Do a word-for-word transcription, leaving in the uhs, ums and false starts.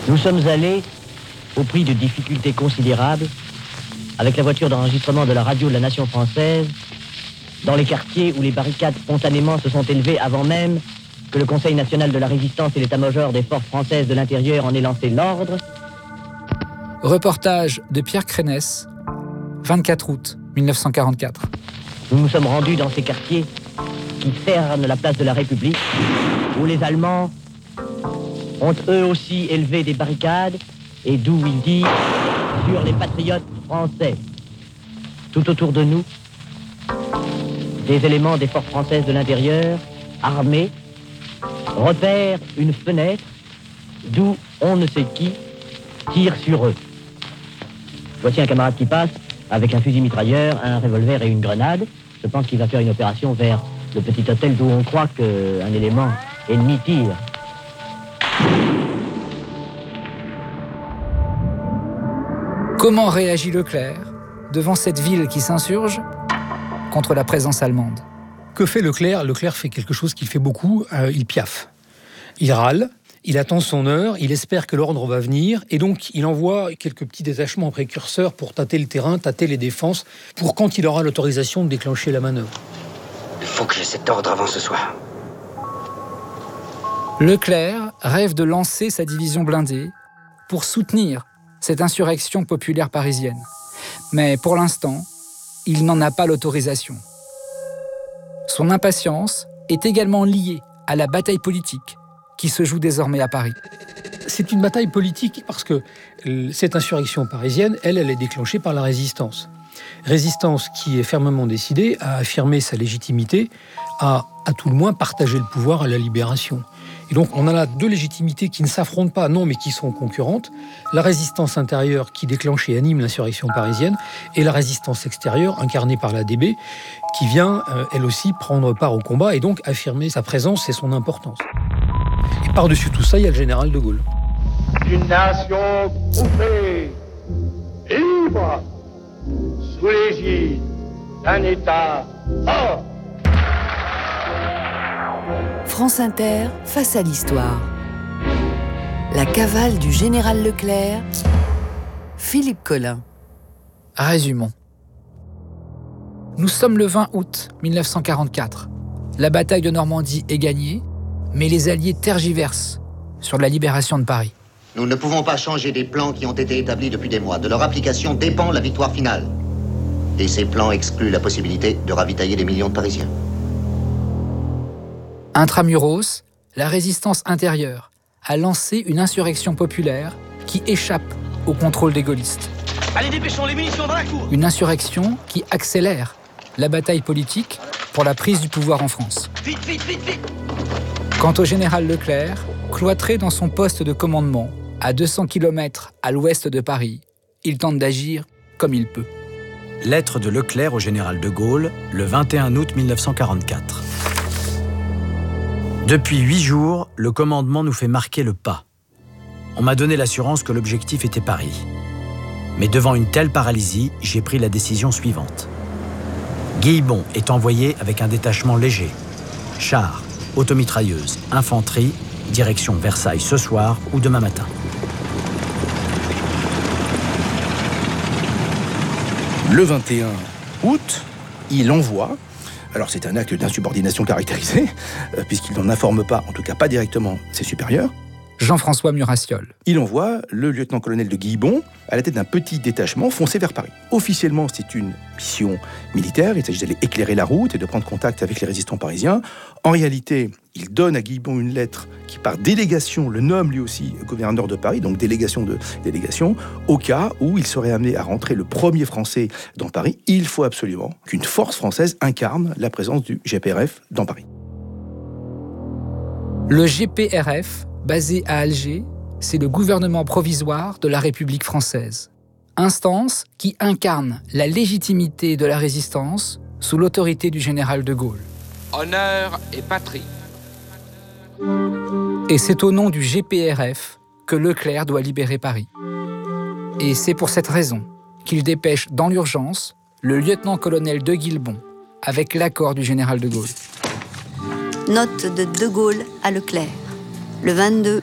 Nous sommes allés, au prix de difficultés considérables, avec la voiture d'enregistrement de la radio de la nation française, dans les quartiers où les barricades spontanément se sont élevées avant même que le Conseil national de la résistance et l'état-major des forces françaises de l'intérieur en ait lancé l'ordre. Reportage de Pierre Crénès, vingt-quatre août mille neuf cent quarante-quatre. Nous nous sommes rendus dans ces quartiers qui cernent la place de la République, où les Allemands ont eux aussi élevé des barricades et d'où ils disent sur les patriotes français. Tout autour de nous, des éléments des forces françaises de l'intérieur, armés, repèrent une fenêtre d'où on ne sait qui tire sur eux. Voici un camarade qui passe avec un fusil mitrailleur, un revolver et une grenade. Je pense qu'il va faire une opération vers le petit hôtel d'où on croit qu'un élément ennemi tire. Comment réagit Leclerc devant cette ville qui s'insurge contre la présence allemande? Que fait Leclerc? Leclerc fait quelque chose qu'il fait beaucoup, euh, il piaffe. Il râle, il attend son heure, il espère que l'ordre va venir, et donc il envoie quelques petits détachements précurseurs pour tâter le terrain, tâter les défenses, pour quand il aura l'autorisation de déclencher la manœuvre. Il faut que j'ai cet ordre avant ce soir. Leclerc rêve de lancer sa division blindée pour soutenir cette insurrection populaire parisienne. Mais pour l'instant, il n'en a pas l'autorisation. Son impatience est également liée à la bataille politique qui se joue désormais à Paris. C'est une bataille politique parce que cette insurrection parisienne, elle, elle est déclenchée par la résistance. Résistance qui est fermement décidée à affirmer sa légitimité, à, à tout le moins partager le pouvoir à la libération. Et donc on a là deux légitimités qui ne s'affrontent pas, non, mais qui sont concurrentes. La résistance intérieure qui déclenche et anime l'insurrection parisienne et la résistance extérieure incarnée par l'A D B qui vient, euh, elle aussi, prendre part au combat et donc affirmer sa présence et son importance. Et par-dessus tout ça, il y a le général de Gaulle. Une nation groupée, libre, sous l'égide d'un État fort. France Inter, face à l'histoire. La cavale du général Leclerc, Philippe Collin. Résumons. Nous sommes le vingt août mille neuf cent quarante-quatre. La bataille de Normandie est gagnée, mais les Alliés tergiversent sur la libération de Paris. Nous ne pouvons pas changer des plans qui ont été établis depuis des mois. De leur application dépend la victoire finale. Et ces plans excluent la possibilité de ravitailler des millions de Parisiens. Intramuros, la résistance intérieure a lancé une insurrection populaire qui échappe au contrôle des gaullistes. Allez, dépêchons les munitions dans la cour. Une insurrection qui accélère la bataille politique pour la prise du pouvoir en France. Vite, vite, vite, vite. Quant au général Leclerc, cloîtré dans son poste de commandement, à deux cents kilomètres à l'ouest de Paris, il tente d'agir comme il peut. Lettre de Leclerc au général de Gaulle, le vingt et un août mille neuf cent quarante-quatre. Depuis huit jours, le commandement nous fait marquer le pas. On m'a donné l'assurance que l'objectif était Paris. Mais devant une telle paralysie, j'ai pris la décision suivante. Guillebon est envoyé avec un détachement léger. Chars, automitrailleuses, infanterie, direction Versailles ce soir ou demain matin. Le vingt et un août, il envoie, alors c'est un acte d'insubordination caractérisé, euh, puisqu'il n'en informe pas, en tout cas pas directement, ses supérieurs. Jean-François Murassiol. Il envoie le lieutenant-colonel de Guillebon à la tête d'un petit détachement foncé vers Paris. Officiellement, c'est une mission militaire. Il s'agit d'aller éclairer la route et de prendre contact avec les résistants parisiens. En réalité, il donne à Guillebon une lettre qui, par délégation, le nomme lui aussi gouverneur de Paris, donc délégation de délégation. Au cas où il serait amené à rentrer le premier Français dans Paris, il faut absolument qu'une force française incarne la présence du G P R F dans Paris. Le G P R F, basé à Alger, c'est le gouvernement provisoire de la République française. Instance qui incarne la légitimité de la résistance sous l'autorité du général de Gaulle. Honneur et patrie. Et c'est au nom du G P R F que Leclerc doit libérer Paris. Et c'est pour cette raison qu'il dépêche dans l'urgence le lieutenant-colonel de Guillebon avec l'accord du général de Gaulle. Note de De Gaulle à Leclerc. Le vingt-deux